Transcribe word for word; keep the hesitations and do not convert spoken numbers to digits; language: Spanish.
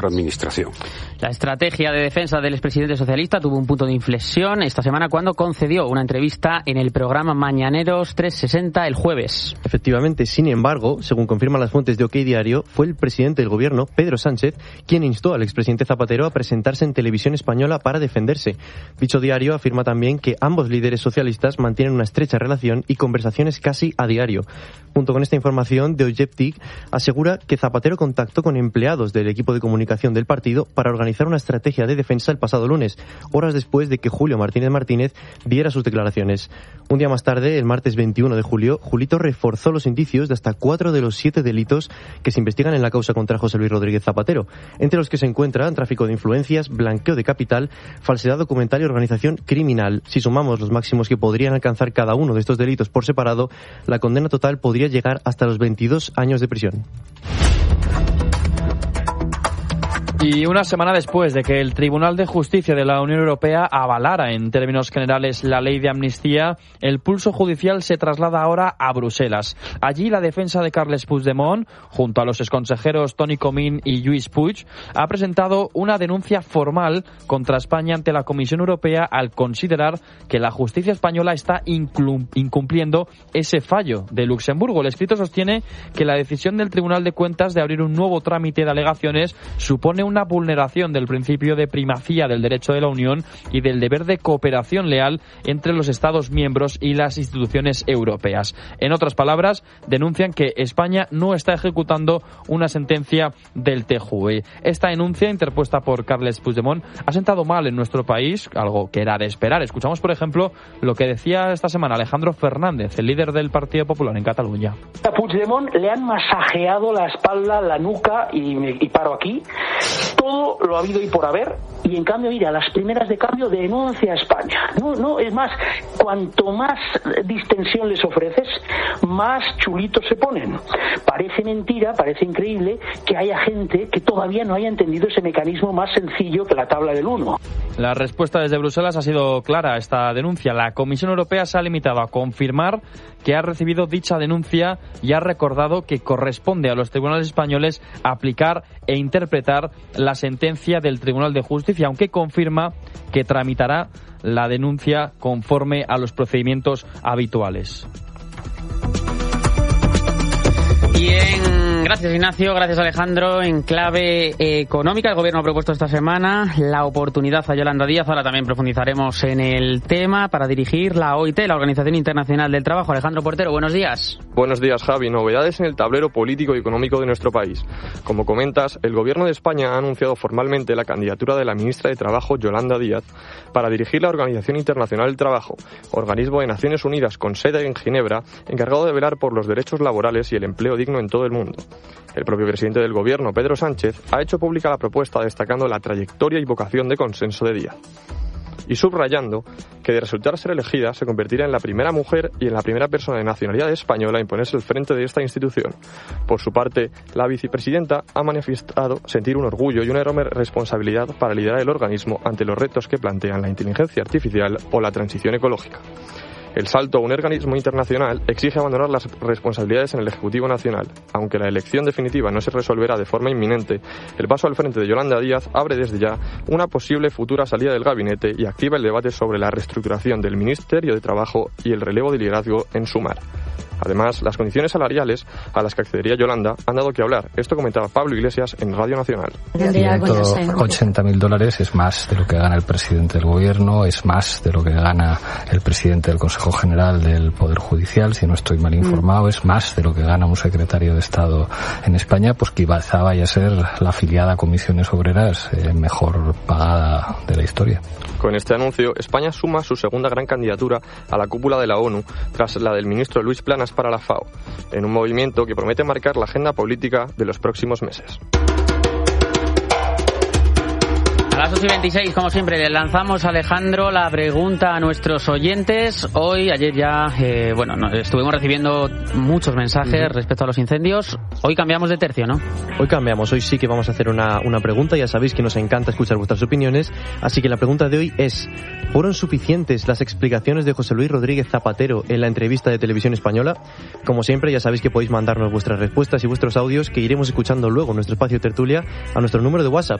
administración. La estrategia de defensa del expresidente socialista tuvo un punto de inflexión esta semana cuando concedió una entrevista en el programa Mañaneros trescientos sesenta el jueves. Efectivamente, sin embargo, según confirman las fuentes de OK Diario, fue el presidente del gobierno, Pedro Sánchez, quien instó al expresidente Zapatero a presentarse en televisión española para defenderse. Dicho diario afirma también que ambos líderes socialistas mantienen una estrecha relación y conversaciones casi a diario. Junto con esta información, The Objective asegura que Zapatero contactó con empleados del equipo de comunicación del partido para organizar una estrategia de defensa el pasado lunes, horas después de que Julio Martínez Martínez diera sus declaraciones. Un día más tarde, el martes veintiuno de julio, Julito reforzó los indicios de hasta cuatro de los siete delitos que se investigan en la causa contra José Luis Rodríguez Zapatero, entre los que se encuentran tráfico de influencias, blanqueo de capital, falsedad documental y organización criminal. Si sumamos los máximos que podrían alcanzar cada uno de estos delitos por separado, la condena total podría llegar hasta los veintidós años de prisión. Y una semana después de que el Tribunal de Justicia de la Unión Europea avalara en términos generales la ley de amnistía, el pulso judicial se traslada ahora a Bruselas. Allí la defensa de Carles Puigdemont, junto a los exconsejeros Toni Comín y Lluís Puig, ha presentado una denuncia formal contra España ante la Comisión Europea al considerar que la justicia española está incumpliendo ese fallo de Luxemburgo. El escrito sostiene que la decisión del Tribunal de Cuentas de abrir un nuevo trámite de alegaciones supone un una vulneración del principio de primacía del derecho de la Unión y del deber de cooperación leal entre los Estados miembros y las instituciones europeas. En otras palabras, denuncian que España no está ejecutando una sentencia del T J U E. Esta denuncia, interpuesta por Carles Puigdemont, ha sentado mal en nuestro país, algo que era de esperar. Escuchamos, por ejemplo, lo que decía esta semana Alejandro Fernández, el líder del Partido Popular en Cataluña. A Puigdemont le han masajeado la espalda, la nuca y, y paro aquí. Todo lo ha habido y por haber, y en cambio, mira, a las primeras de cambio denuncia a España. No, no, es más, cuanto más distensión les ofreces, más chulitos se ponen. Parece mentira, parece increíble que haya gente que todavía no haya entendido ese mecanismo más sencillo que la tabla del uno. La respuesta desde Bruselas ha sido clara a esta denuncia. La Comisión Europea se ha limitado a confirmar que ha recibido dicha denuncia y ha recordado que corresponde a los tribunales españoles aplicar e interpretar la sentencia del Tribunal de Justicia, aunque confirma que tramitará la denuncia conforme a los procedimientos habituales. Bien, gracias Ignacio, gracias Alejandro. En clave económica, el Gobierno ha propuesto esta semana la oportunidad a Yolanda Díaz. Ahora también profundizaremos en el tema para dirigir la O I T, la Organización Internacional del Trabajo. Alejandro Portero, buenos días. Buenos días, Javi. Novedades en el tablero político y económico de nuestro país. Como comentas, el Gobierno de España ha anunciado formalmente la candidatura de la ministra de Trabajo, Yolanda Díaz, para dirigir la Organización Internacional del Trabajo, organismo de Naciones Unidas con sede en Ginebra, encargado de velar por los derechos laborales y el empleo digno en todo el mundo. El propio presidente del Gobierno, Pedro Sánchez, ha hecho pública la propuesta destacando la trayectoria y vocación de consenso de Díaz, y subrayando que de resultar ser elegida se convertirá en la primera mujer y en la primera persona de nacionalidad española a imponerse al frente de esta institución. Por su parte, la vicepresidenta ha manifestado sentir un orgullo y una enorme responsabilidad para liderar el organismo ante los retos que plantean la inteligencia artificial o la transición ecológica. El salto a un organismo internacional exige abandonar las responsabilidades en el Ejecutivo Nacional. Aunque la elección definitiva no se resolverá de forma inminente, el paso al frente de Yolanda Díaz abre desde ya una posible futura salida del gabinete y activa el debate sobre la reestructuración del Ministerio de Trabajo y el relevo de liderazgo en Sumar. Además, las condiciones salariales a las que accedería Yolanda han dado que hablar. Esto comentaba Pablo Iglesias en Radio Nacional. ciento ochenta mil dólares es más de lo que gana el presidente del Gobierno, es más de lo que gana el presidente del Consejo General del Poder Judicial, si no estoy mal informado, es más de lo que gana un secretario de Estado en España, pues que quizá vaya a ser la afiliada a Comisiones Obreras eh, mejor pagada de la historia. Con este anuncio, España suma su segunda gran candidatura a la cúpula de la ONU, tras la del ministro Luis Planas para la FAO, en un movimiento que promete marcar la agenda política de los próximos meses. A las las ocho y veintiséis, como siempre, le lanzamos a Alejandro la pregunta a nuestros oyentes. Hoy, ayer ya, eh, bueno, no, estuvimos recibiendo muchos mensajes uh-huh. respecto a los incendios. Hoy cambiamos de tercio, ¿no? Hoy cambiamos, hoy sí que vamos a hacer una, una pregunta. Ya sabéis que nos encanta escuchar vuestras opiniones. Así que la pregunta de hoy es: ¿fueron suficientes las explicaciones de José Luis Rodríguez Zapatero en la entrevista de Televisión Española? Como siempre, ya sabéis que podéis mandarnos vuestras respuestas y vuestros audios que iremos escuchando luego en nuestro espacio tertulia a nuestro número de WhatsApp,